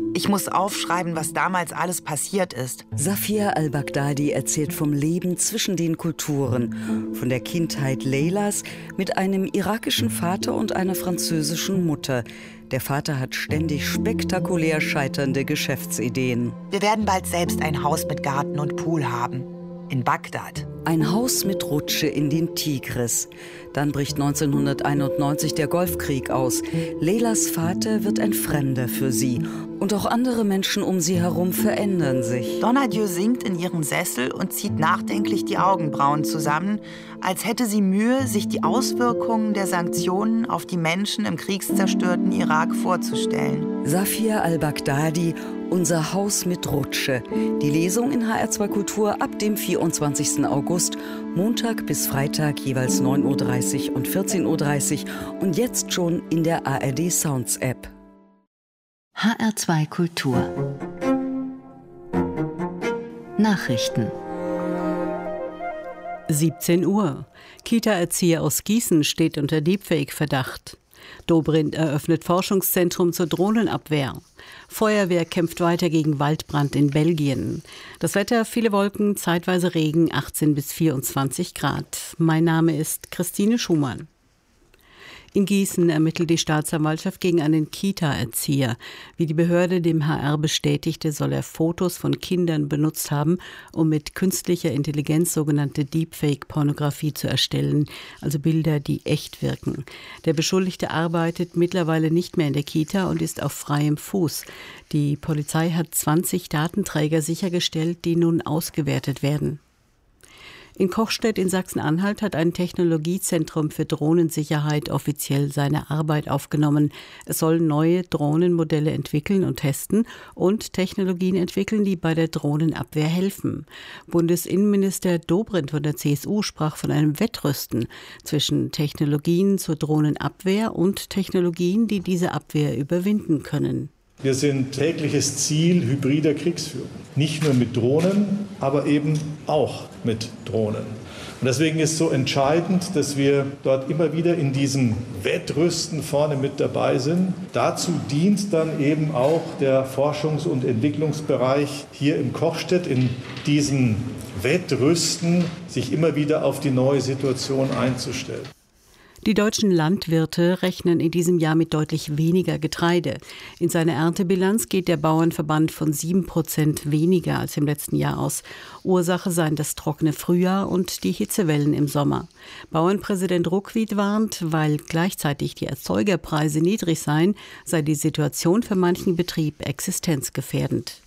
Ich muss aufschreiben, was damals alles passiert ist. Safia al-Baghdadi erzählt vom Leben zwischen den Kulturen, von der Kindheit Leylas mit einem irakischen Vater und einer französischen Mutter. Der Vater hat ständig spektakulär scheiternde Geschäftsideen. Wir werden bald selbst ein Haus mit Garten und Pool haben. In Bagdad. Ein Haus mit Rutsche in den Tigris. Dann bricht 1991 der Golfkrieg aus. Leylas Vater wird ein Fremder für sie. Und auch andere Menschen um sie herum verändern sich. Donadieu sinkt in ihrem Sessel und zieht nachdenklich die Augenbrauen zusammen, als hätte sie Mühe, sich die Auswirkungen der Sanktionen auf die Menschen im kriegszerstörten Irak vorzustellen. Safia al-Baghdadi, Unser Haus mit Rutsche. Die Lesung in HR2 Kultur ab dem 24. August, Montag bis Freitag jeweils 9.30 Uhr und 14.30 Uhr und jetzt schon in der ARD Sounds App. HR2 Kultur Nachrichten 17 Uhr. Kita-Erzieher aus Gießen steht unter Deepfake-Verdacht. Dobrindt eröffnet Forschungszentrum zur Drohnenabwehr. Feuerwehr kämpft weiter gegen Waldbrand in Belgien. Das Wetter, viele Wolken, zeitweise Regen, 18 bis 24 Grad. Mein Name ist Christine Schumann. In Gießen ermittelt die Staatsanwaltschaft gegen einen Kita-Erzieher. Wie die Behörde dem HR bestätigte, soll er Fotos von Kindern benutzt haben, um mit künstlicher Intelligenz sogenannte Deepfake-Pornografie zu erstellen, also Bilder, die echt wirken. Der Beschuldigte arbeitet mittlerweile nicht mehr in der Kita und ist auf freiem Fuß. Die Polizei hat 20 Datenträger sichergestellt, die nun ausgewertet werden. In Kochstedt in Sachsen-Anhalt hat ein Technologiezentrum für Drohnensicherheit offiziell seine Arbeit aufgenommen. Es soll neue Drohnenmodelle entwickeln und testen und Technologien entwickeln, die bei der Drohnenabwehr helfen. Bundesinnenminister Dobrindt von der CSU sprach von einem Wettrüsten zwischen Technologien zur Drohnenabwehr und Technologien, die diese Abwehr überwinden können. Wir sind tägliches Ziel hybrider Kriegsführung. Nicht nur mit Drohnen, aber eben auch mit Drohnen. Und deswegen ist es so entscheidend, dass wir dort immer wieder in diesem Wettrüsten vorne mit dabei sind. Dazu dient dann eben auch der Forschungs- und Entwicklungsbereich hier im Kochstedt, in diesem Wettrüsten, sich immer wieder auf die neue Situation einzustellen. Die deutschen Landwirte rechnen in diesem Jahr mit deutlich weniger Getreide. In seiner Erntebilanz geht der Bauernverband von 7% weniger als im letzten Jahr aus. Ursache seien das trockene Frühjahr und die Hitzewellen im Sommer. Bauernpräsident Ruckwied warnt, weil gleichzeitig die Erzeugerpreise niedrig seien, sei die Situation für manchen Betrieb existenzgefährdend.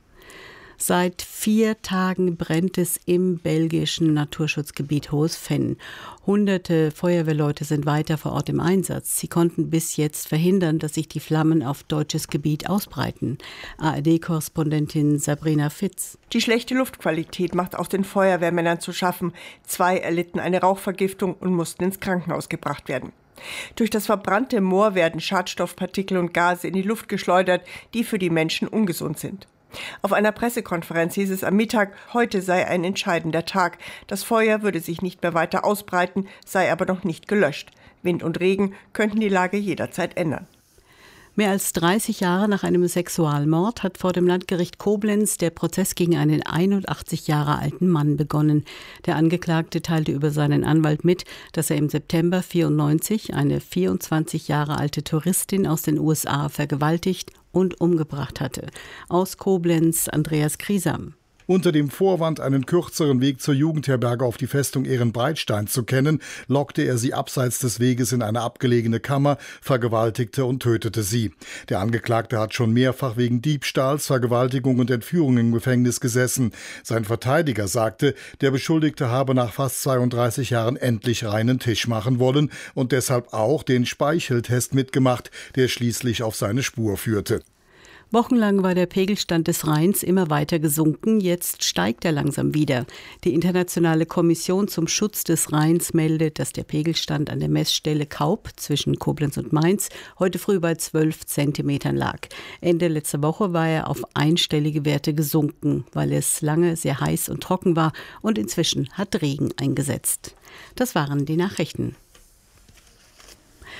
Seit 4 Tagen brennt es im belgischen Naturschutzgebiet Hohes Venn. Hunderte Feuerwehrleute sind weiter vor Ort im Einsatz. Sie konnten bis jetzt verhindern, dass sich die Flammen auf deutsches Gebiet ausbreiten. ARD-Korrespondentin Sabrina Fitz. Die schlechte Luftqualität macht auch den Feuerwehrmännern zu schaffen. 2 erlitten eine Rauchvergiftung und mussten ins Krankenhaus gebracht werden. Durch das verbrannte Moor werden Schadstoffpartikel und Gase in die Luft geschleudert, die für die Menschen ungesund sind. Auf einer Pressekonferenz hieß es am Mittag, heute sei ein entscheidender Tag. Das Feuer würde sich nicht mehr weiter ausbreiten, sei aber noch nicht gelöscht. Wind und Regen könnten die Lage jederzeit ändern. Mehr als 30 Jahre nach einem Sexualmord hat vor dem Landgericht Koblenz der Prozess gegen einen 81 Jahre alten Mann begonnen. Der Angeklagte teilte über seinen Anwalt mit, dass er im September 1994 eine 24 Jahre alte Touristin aus den USA vergewaltigt und umgebracht hatte. Aus Koblenz Andreas Kriesam. Unter dem Vorwand, einen kürzeren Weg zur Jugendherberge auf die Festung Ehrenbreitstein zu kennen, lockte er sie abseits des Weges in eine abgelegene Kammer, vergewaltigte und tötete sie. Der Angeklagte hat schon mehrfach wegen Diebstahls, Vergewaltigung und Entführung im Gefängnis gesessen. Sein Verteidiger sagte, der Beschuldigte habe nach fast 32 Jahren endlich reinen Tisch machen wollen und deshalb auch den Speicheltest mitgemacht, der schließlich auf seine Spur führte. Wochenlang war der Pegelstand des Rheins immer weiter gesunken, jetzt steigt er langsam wieder. Die Internationale Kommission zum Schutz des Rheins meldet, dass der Pegelstand an der Messstelle Kaup zwischen Koblenz und Mainz heute früh bei 12 Zentimetern lag. Ende letzter Woche war er auf einstellige Werte gesunken, weil es lange sehr heiß und trocken war und inzwischen hat Regen eingesetzt. Das waren die Nachrichten.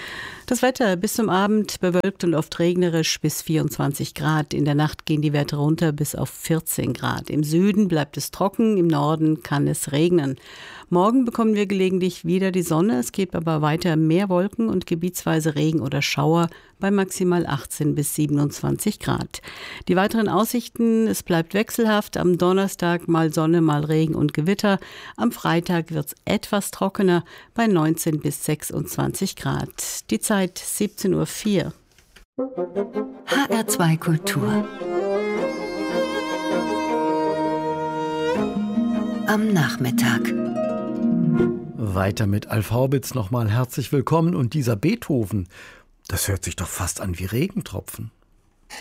Das Wetter bis zum Abend bewölkt und oft regnerisch bis 24 Grad. In der Nacht gehen die Werte runter bis auf 14 Grad. Im Süden bleibt es trocken, im Norden kann es regnen. Morgen bekommen wir gelegentlich wieder die Sonne. Es gibt aber weiter mehr Wolken und gebietsweise Regen oder Schauer bei maximal 18 bis 27 Grad. Die weiteren Aussichten: es bleibt wechselhaft. Am Donnerstag mal Sonne, mal Regen und Gewitter. Am Freitag wird es etwas trockener bei 19 bis 26 Grad. Die Zeit 17:04 Uhr. HR2 Kultur. Am Nachmittag. Weiter mit Alf Horbitz nochmal herzlich willkommen. Und dieser Beethoven, das hört sich doch fast an wie Regentropfen.